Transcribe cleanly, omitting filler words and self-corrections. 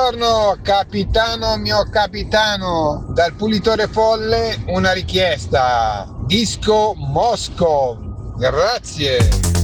Buongiorno capitano, mio capitano, dal pulitore folle una richiesta. Disco Moscow. Grazie.